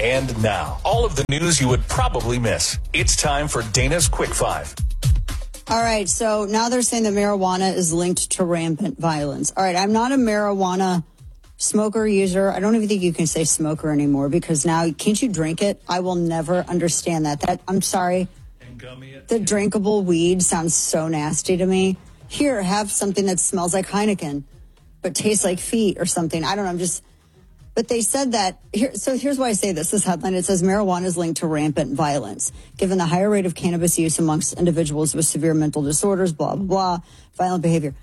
And now, all of the news you would probably miss. It's time for Dana's Quick Five. All right, so now they're saying that marijuana is linked to rampant violence. All right, I'm not a marijuana smoker, user. I don't even think you can say smoker anymore because now, can't you drink it? I will never understand that. I'm sorry. The drinkable weed sounds so nasty to me. Here, have something that smells like Heineken, but tastes like feet or something. I don't know, but they said that, here's why I say this headline, it says marijuana is linked to rampant violence. Given the higher rate of cannabis use amongst individuals with severe mental disorders, blah, blah, blah, violent behavior.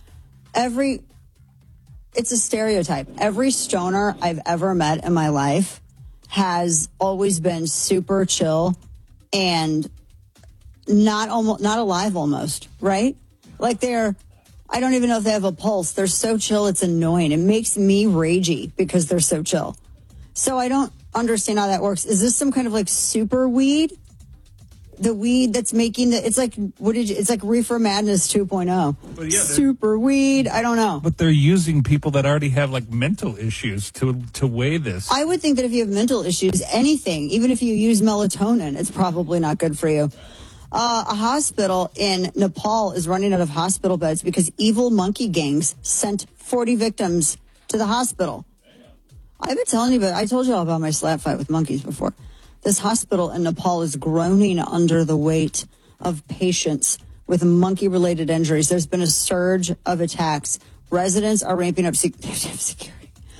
It's a stereotype. Every stoner I've ever met in my life has always been super chill and not alive almost, right? Like I don't even know if they have a pulse. They're so chill, it's annoying. It makes me ragey because they're so chill. So I don't understand how that works. Is this some kind of like super weed? The weed that's making it's like, it's like Reefer Madness 2.0. But yeah, super weed. I don't know. But they're using people that already have like mental issues to weigh this. I would think that if you have mental issues, anything, even if you use melatonin, it's probably not good for you. A hospital in Nepal is running out of hospital beds because evil monkey gangs sent 40 victims to the hospital. I've been telling you, but I told you all about my slap fight with monkeys before. This hospital in Nepal is groaning under the weight of patients with monkey-related injuries. There's been a surge of attacks. Residents are ramping up security.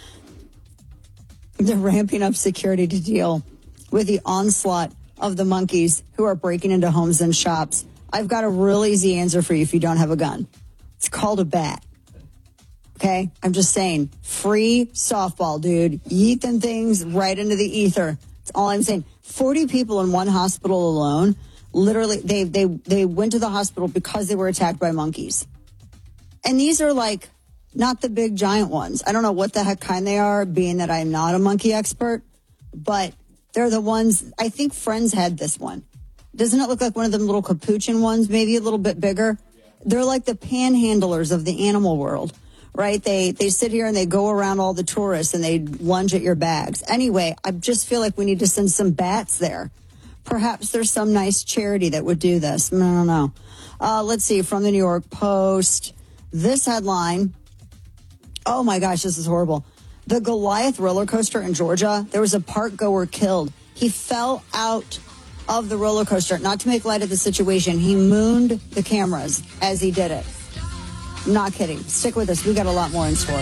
They're ramping up security to deal with the onslaught of the monkeys who are breaking into homes and shops. I've got a real easy answer for you if you don't have a gun. It's called a bat. Okay? I'm just saying, free softball, dude. Yeet them things right into the ether. That's all I'm saying. 40 people in one hospital alone, literally, they went to the hospital because they were attacked by monkeys. And these are like, not the big giant ones. I don't know what the heck kind they are, being that I'm not a monkey expert, but they're the ones, I think Friends had this one. Doesn't it look like one of them little capuchin ones, maybe a little bit bigger? They're like the panhandlers of the animal world, right? They sit here and they go around all the tourists and they lunge at your bags. Anyway, I just feel like we need to send some bats there. Perhaps there's some nice charity that would do this. I don't know. Let's see, from the New York Post. This headline, oh my gosh, this is horrible. The Goliath roller coaster in Georgia, there was a park goer killed. He fell out of the roller coaster. Not to make light of the situation, he mooned the cameras as he did it. Not kidding. Stick with us. We got a lot more in store.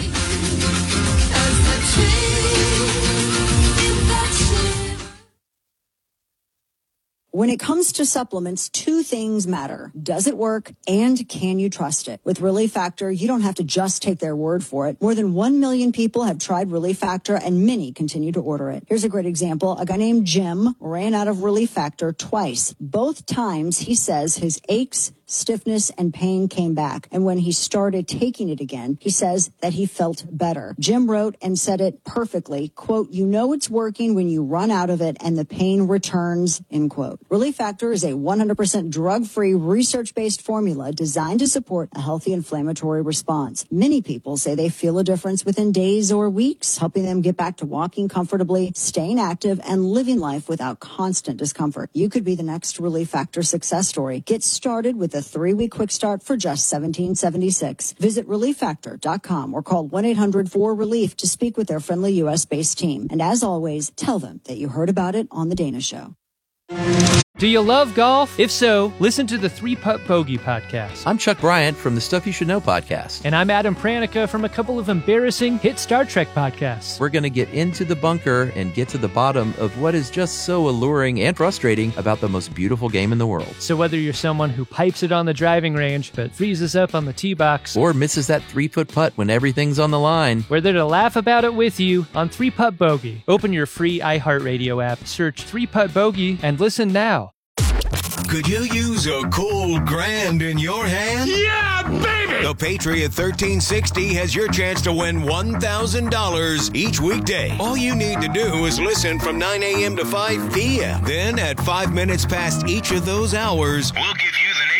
When it comes to supplements, two things matter. Does it work and can you trust it? With Relief Factor, you don't have to just take their word for it. More than 1 million people have tried Relief Factor and many continue to order it. Here's a great example. A guy named Jim ran out of Relief Factor twice. Both times, he says his aches, stiffness, and pain came back. And when he started taking it again, he says that he felt better. Jim wrote and said it perfectly, quote, "You know it's working when you run out of it and the pain returns," end quote. Relief Factor is a 100% drug-free, research-based formula designed to support a healthy inflammatory response. Many people say they feel a difference within days or weeks, helping them get back to walking comfortably, staying active, and living life without constant discomfort. You could be the next Relief Factor success story. Get started with a 3-week quick start for just $17.76. Visit ReliefFactor.com or call 1-800-4RELIEF to speak with their friendly U.S.-based team. And as always, tell them that you heard about it on The Dana Show. Do you love golf? If so, listen to the 3-Putt Bogey podcast. I'm Chuck Bryant from the Stuff You Should Know podcast. And I'm Adam Pranica from a couple of embarrassing hit Star Trek podcasts. We're going to get into the bunker and get to the bottom of what is just so alluring and frustrating about the most beautiful game in the world. So whether you're someone who pipes it on the driving range but freezes up on the tee box, or misses that 3-foot putt when everything's on the line, we're there to laugh about it with you on 3-Putt Bogey. Open your free iHeartRadio app, search 3-Putt Bogey, and listen now. Could you use a cool grand in your hand? Yeah, baby! The Patriot 1360 has your chance to win $1,000 each weekday. All you need to do is listen from 9 a.m. to 5 p.m. Then at 5 minutes past each of those hours, we'll give you the nation's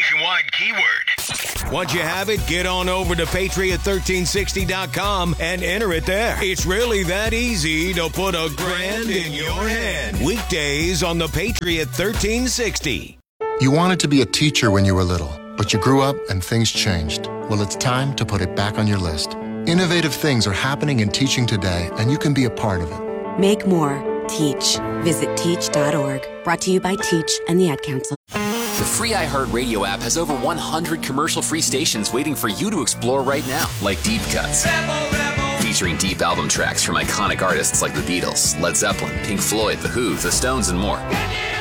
nationwide keyword. Once you have it, get on over to Patriot1360.com and enter it there. It's really that easy to put a grand in your hand. Weekdays on the Patriot 1360. You wanted to be a teacher when you were little, but you grew up and things changed. Well, it's time to put it back on your list. Innovative things are happening in teaching today, and you can be a part of it. Make more. Teach. Visit teach.org. Brought to you by Teach and the Ad Council. The free iHeartRadio app has over 100 commercial-free stations waiting for you to explore right now, like Deep Cuts, featuring deep album tracks from iconic artists like the Beatles, Led Zeppelin, Pink Floyd, The Who, The Stones, and more.